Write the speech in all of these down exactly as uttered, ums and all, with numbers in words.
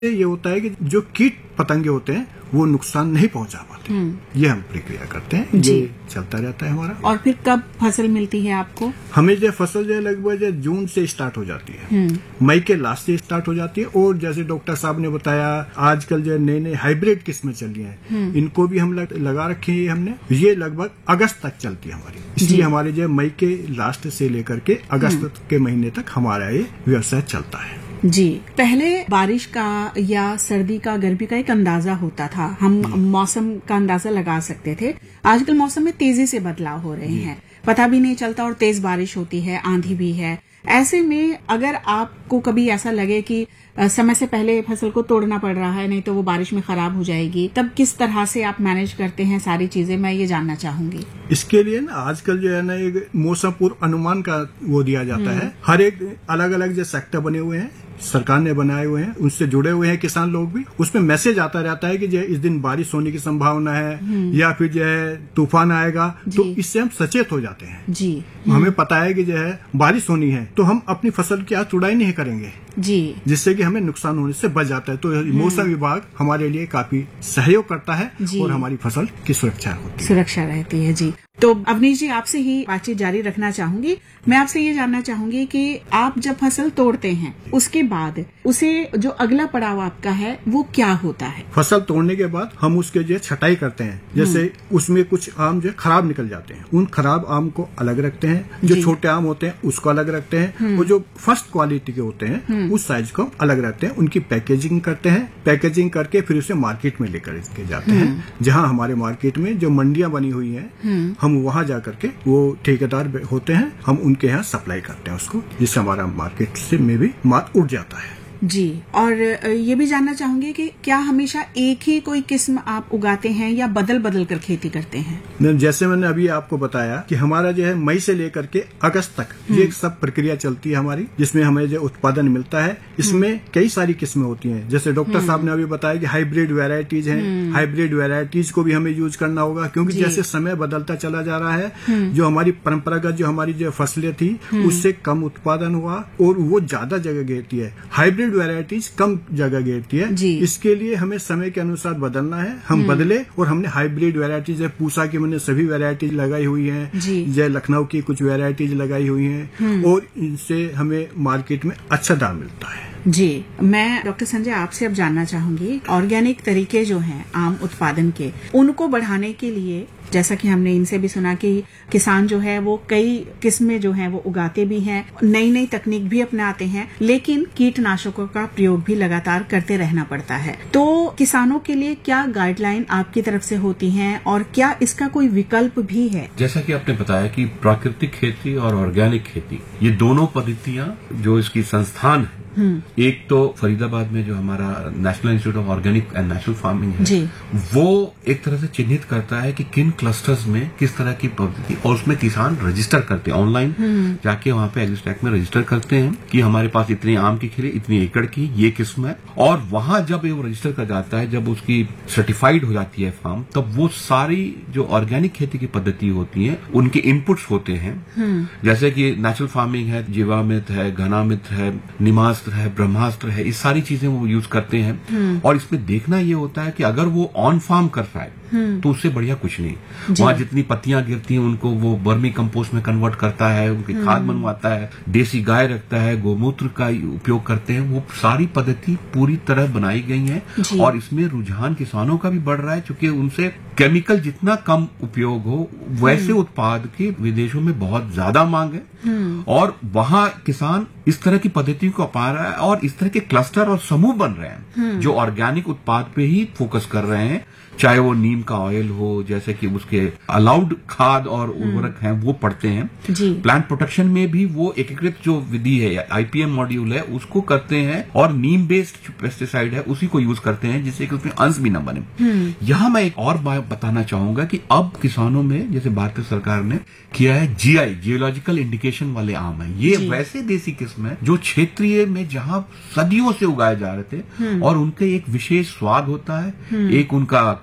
ये होता है कि जो कीट पतंगे होते हैं वो नुकसान नहीं पहुंचा पाते। ये हम प्रक्रिया करते हैं, ये चलता रहता है हमारा। और फिर कब फसल मिलती है आपको? हमें जो फसल जो लगभग जून से स्टार्ट हो जाती है, मई के लास्ट से स्टार्ट हो जाती है। और जैसे डॉक्टर साहब ने बताया, आजकल जो नए नए हाइब्रिड किस्में चल रही हैं, इनको भी हम लगा रखे हैं हमने। ये लगभग अगस्त तक चलती है हमारी, इसलिए हमारे जो मई के लास्ट से लेकर के अगस्त के महीने तक हमारा ये व्यवसाय चलता है। जी, पहले बारिश का या सर्दी का, गर्मी का एक अंदाजा होता था, हम मौसम का अंदाजा लगा सकते थे। आजकल मौसम में तेजी से बदलाव हो रहे हैं, पता भी नहीं चलता और तेज बारिश होती है, आंधी भी है। ऐसे में अगर आपको कभी ऐसा लगे कि समय से पहले फसल को तोड़ना पड़ रहा है, नहीं तो वो बारिश में खराब हो जाएगी, तब किस तरह से आप मैनेज करते हैं सारी चीजें, मैं ये जानना चाहूंगी। इसके लिए ना आजकल जो है ना एक मौसम पूर्व अनुमान का वो दिया जाता है। हर एक अलग अलग जो सेक्टर बने हुए हैं, सरकार ने बनाए हुए हैं, उनसे जुड़े हुए हैं किसान लोग भी। उसमें मैसेज आता रहता है कि जो इस दिन बारिश होने की संभावना है या फिर जो है तूफान आएगा, तो इससे हम सचेत हो जाते हैं जी। हमें पता है कि जो है बारिश होनी है, तो हम अपनी फसल की आज तुड़ाई नहीं करेंगे जी, जिससे कि हमें नुकसान होने से बच जाता है। तो मौसम विभाग हमारे लिए काफी सहयोग करता है और हमारी फसल की सुरक्षा होती है, सुरक्षा रहती है जी। तो अवनीश जी, आपसे ही बातचीत जारी रखना चाहूंगी। मैं आपसे ये जानना चाहूंगी कि आप जब फसल तोड़ते हैं, उसके बाद उसे जो अगला पड़ाव आपका है वो क्या होता है? फसल तोड़ने के बाद हम उसके जो छटाई करते हैं। जैसे उसमें कुछ आम जो खराब निकल जाते हैं, उन खराब आम को अलग रखते हैं, जो छोटे आम होते हैं उसको अलग रखते हैं, और जो फर्स्ट क्वालिटी के होते हैं उस साइज को अलग रखते हैं। उनकी पैकेजिंग करते हैं, पैकेजिंग करके फिर उसे मार्केट में लेकर के जाते हैं, जहाँ हमारे मार्केट में जो मंडियां बनी हुई है, हम वहां जाकर के वो ठेकेदार होते हैं, हम उनके यहाँ सप्लाई करते हैं उसको, जिससे हमारा मार्केट से में भी माल उठ जाता है जी। और ये भी जानना चाहूंगी कि क्या हमेशा एक ही कोई किस्म आप उगाते हैं या बदल बदल कर खेती करते हैं? जैसे मैंने अभी आपको बताया कि हमारा जो है मई से लेकर के अगस्त तक ये सब प्रक्रिया चलती है हमारी, जिसमें हमें जो उत्पादन मिलता है। इसमें कई सारी किस्में होती हैं। जैसे डॉक्टर साहब ने अभी बताया कि हाइब्रिड वेराइटीज हैं, हाइब्रिड वेराइटीज को भी हमें यूज करना होगा, क्योंकि जैसे समय बदलता चला जा रहा है, जो हमारी परंपरागत जो हमारी जो फसलें थी उससे कम उत्पादन हुआ और वो ज्यादा जगह घेरती है। हाइब्रिड वैरायटीज कम जगह घेरती है, इसके लिए हमें समय के अनुसार बदलना है। हम बदले और हमने हाइब्रिड वैरायटीज, पूसा की मैंने सभी वैरायटीज लगाई हुई हैं, जय लखनऊ की कुछ वैरायटीज लगाई हुई हैं, और इनसे हमें मार्केट में अच्छा दाम मिलता है जी। मैं डॉक्टर संजय आपसे अब जानना चाहूंगी, ऑर्गेनिक तरीके जो हैं आम उत्पादन के, उनको बढ़ाने के लिए, जैसा कि हमने इनसे भी सुना कि किसान जो है वो कई किस्में जो हैं वो उगाते भी हैं, नई नई तकनीक भी अपनाते हैं, लेकिन कीटनाशकों का प्रयोग भी लगातार करते रहना पड़ता है। तो किसानों के लिए क्या गाइडलाइन आपकी तरफ से होती हैं और क्या इसका कोई विकल्प भी है? जैसा कि आपने बताया कि प्राकृतिक खेती और ऑर्गेनिक खेती, ये दोनों पद्धतियां जो इसकी संस्थान है, एक तो फरीदाबाद में जो हमारा national institute of organic and natural farming है, वो एक तरह से चिन्हित करता है कि किन क्लस्टर्स में किस तरह की पद्धति, और उसमें किसान रजिस्टर करते हैं ऑनलाइन, जाके वहां पे एग्रीस्टैक में रजिस्टर करते हैं कि हमारे पास इतनी आम की खेती, इतनी एकड़ की ये किस्म है। और वहां जब वो रजिस्टर कर जाता है, जब उसकी सर्टिफाइड हो जाती है फार्म, तब वो सारी जो ऑर्गेनिक खेती की पद्धति होती है उनके इनपुट्स होते हैं। जैसे कि नेचुरल फार्मिंग है, जीवामृत है, घनामृत है, निमास है, ब्रह्मास्त्र है, इस सारी चीजें वो यूज करते हैं। और इसमें देखना ये होता है कि अगर वो ऑन फार्म कर रहा है तो उससे बढ़िया कुछ नहीं। वहां जितनी पत्तियां गिरती हैं उनको वो वर्मी कंपोस्ट में कन्वर्ट करता है, उनकी खाद बनवाता है, देसी गाय रखता है, गोमूत्र का उपयोग करते हैं। वो सारी पद्धति पूरी तरह बनाई गई है, और इसमें रुझान किसानों का भी बढ़ रहा है, क्योंकि उनसे केमिकल जितना कम उपयोग हो, वैसे उत्पाद की विदेशों में बहुत ज्यादा मांग है, और वहां किसान इस तरह की पद्धतियों को अपना रहा है, और इस तरह के क्लस्टर और समूह बन रहे हैं जो ऑर्गेनिक उत्पाद पे ही फोकस कर रहे हैं। चाहे वो नीम का ऑयल हो, जैसे कि उसके अलाउड खाद और उर्वरक हैं वो पड़ते हैं। प्लांट प्रोटेक्शन में भी वो एकीकृत जो विधि है, आईपीएम मॉड्यूल है, उसको करते हैं, और नीम बेस्ड जो पेस्टिसाइड है उसी को यूज करते हैं, जिससे कि उसमें अंश भी न बने। यहाँ मैं एक और बात बताना चाहूंगा कि अब किसानों में, जैसे भारत सरकार ने किया है, जीआई जियोलॉजिकल इंडिकेशन वाले आम है, ये वैसे देसी किस्म है जो क्षेत्रीय में जहां सदियों से उगाए जा रहे थे, और उनके एक विशेष स्वाद होता है, एक उनका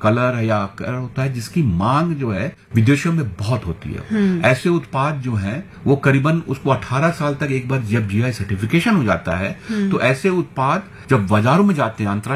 कलर या आकार होता है जिसकी मांग जो है विदेशों में बहुत होती है। ऐसे उत्पाद जो है वो करीबन उसको अठारह साल तक एक बार जब जीआई सर्टिफिकेशन हो जाता है तो ऐसे उत्पाद जब बाजारों में जाते हैं,